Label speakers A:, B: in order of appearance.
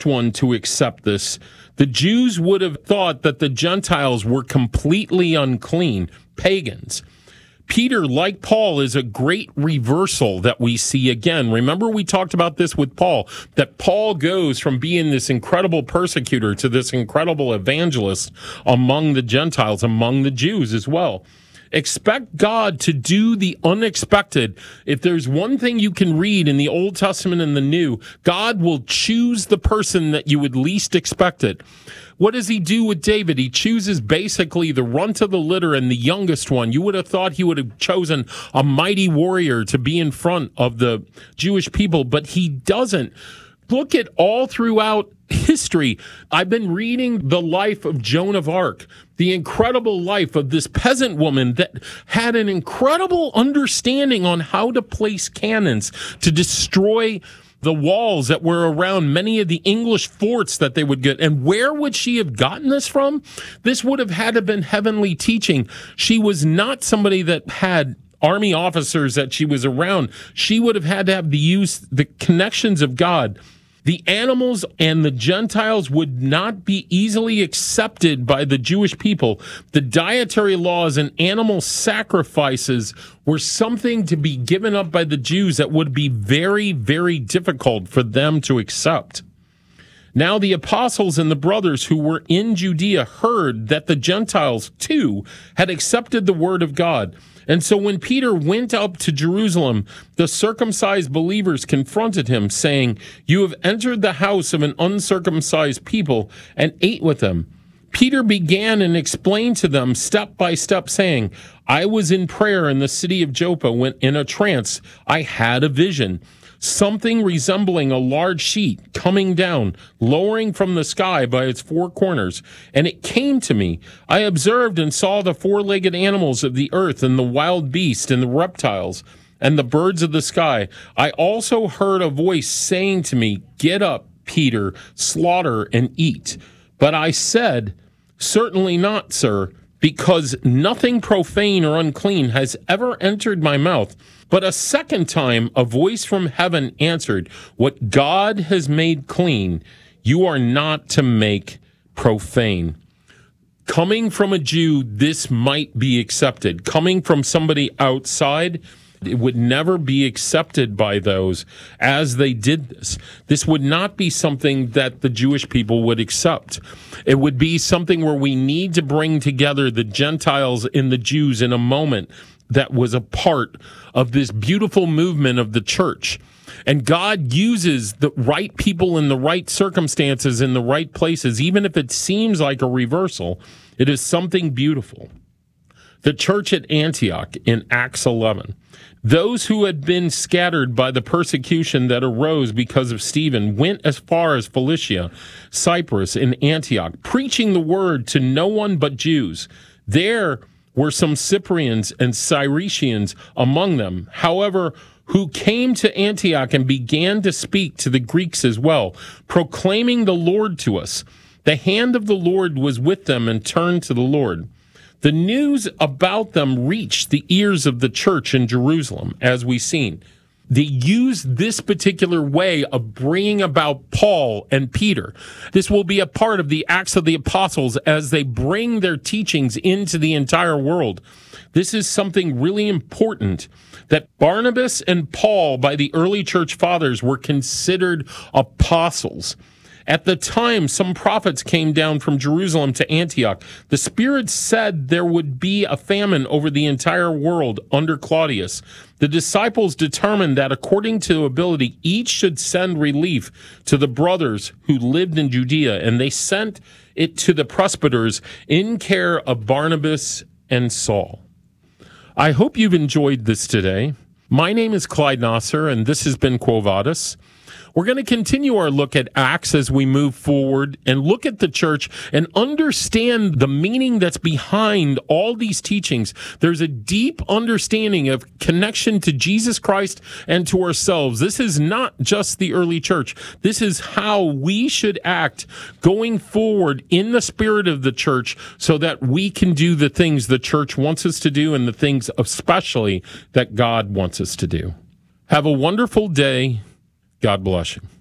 A: one to accept this. The Jews would have thought that the Gentiles were completely unclean, pagans. Peter, like Paul, is a great reversal that we see again. Remember, we talked about this with Paul, that Paul goes from being this incredible persecutor to this incredible evangelist among the Gentiles, among the Jews as well. Expect God to do the unexpected. If there's one thing you can read in the Old Testament and the New, God will choose the person that you would least expect it. What does he do with David? He chooses basically the runt of the litter and the youngest one. You would have thought he would have chosen a mighty warrior to be in front of the Jewish people, but he doesn't. Look at all throughout history. I've been reading the life of Joan of Arc, the incredible life of this peasant woman that had an incredible understanding on how to place cannons to destroy the walls that were around many of the English forts that they would get. And where would she have gotten this from? This would have had to have been heavenly teaching. She was not somebody that had army officers that she was around. She would have had to have the connections of God. The animals and the Gentiles would not be easily accepted by the Jewish people. The dietary laws and animal sacrifices were something to be given up by the Jews that would be very, very difficult for them to accept. Now the apostles and the brothers who were in Judea heard that the Gentiles, too, had accepted the word of God. And so when Peter went up to Jerusalem, the circumcised believers confronted him, saying, "You have entered the house of an uncircumcised people and ate with them." Peter began and explained to them step by step, saying, "I was in prayer in the city of Joppa when in a trance I had a vision. Something resembling a large sheet coming down, lowering from the sky by its four corners. And it came to me. I observed and saw the four-legged animals of the earth and the wild beast and the reptiles and the birds of the sky. I also heard a voice saying to me, 'Get up, Peter, slaughter and eat.' But I said, 'Certainly not, sir, because nothing profane or unclean has ever entered my mouth.' But a second time, a voice from heaven answered, 'What God has made clean, you are not to make profane.'" Coming from a Jew, this might be accepted. Coming from somebody outside, it would never be accepted by those as they did this. This would not be something that the Jewish people would accept. It would be something where we need to bring together the Gentiles and the Jews in a moment that was a part of this beautiful movement of the church. And God uses the right people in the right circumstances in the right places, even if it seems like a reversal. It is something beautiful. The church at Antioch in Acts 11. Those who had been scattered by the persecution that arose because of Stephen went as far as Philia, Cyprus, and Antioch, preaching the word to no one but Jews. There were some Cyprians and Cyrenians among them, however, who came to Antioch and began to speak to the Greeks as well, proclaiming the Lord to us. The hand of the Lord was with them and turned to the Lord. The news about them reached the ears of the church in Jerusalem, as we've seen. They used this particular way of bringing about Paul and Peter. This will be a part of the Acts of the Apostles as they bring their teachings into the entire world. This is something really important, that Barnabas and Paul by the early church fathers were considered apostles. At the time, some prophets came down from Jerusalem to Antioch. The Spirit said there would be a famine over the entire world under Claudius. The disciples determined that according to ability, each should send relief to the brothers who lived in Judea, and they sent it to the presbyters in care of Barnabas and Saul. I hope you've enjoyed this today. My name is Clyde Nasser, and this has been Quo Vadis. We're going to continue our look at Acts as we move forward and look at the church and understand the meaning that's behind all these teachings. There's a deep understanding of connection to Jesus Christ and to ourselves. This is not just the early church. This is how we should act going forward in the spirit of the church so that we can do the things the church wants us to do and the things especially that God wants us to do. Have a wonderful day. God bless you.